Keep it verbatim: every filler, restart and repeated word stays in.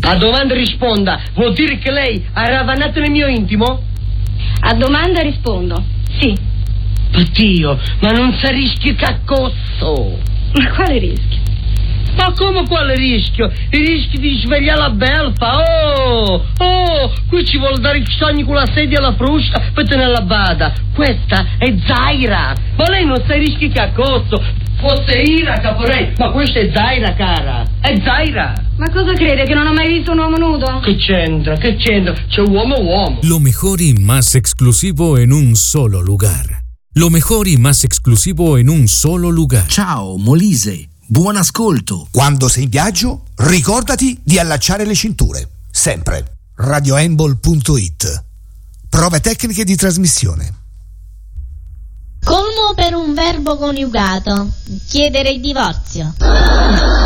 A domanda risponda, vuol dire che lei ha ravanato nel mio intimo? A domanda rispondo, sì. Oddio, ma non sa rischio caccosso. Ma quale rischio? Ma come quale rischio? Il rischio di svegliare la belfa. Oh, oh, qui ci vuole dare i sogni con la sedia alla frusta per tenerla bada. Questa è Zaira. Ma lei non sa i rischi caccosso. Fosse Ira, Caporei, ma questa è Zaira, cara. È Zaira. Ma cosa crede, che non ho mai visto un uomo nudo? Che c'entra, che c'entra? C'è uomo uomo. Lo mejor y más exclusivo en un solo lugar. Lo mejor y más exclusivo en un solo lugar. Ciao, Molise. Buon ascolto. Quando sei in viaggio, ricordati di allacciare le cinture. Sempre. radioembol punto it. Prove tecniche di trasmissione. Colmo per un verbo coniugato. Chiedere il divorzio.